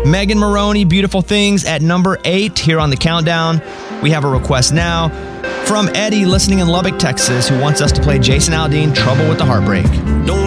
Megan Maroney, Beautiful Things at number 8 here on the countdown. We have a request now from Eddie listening in Lubbock, Texas, who wants us to play Jason Aldean, Trouble with the Heartbreak. Don't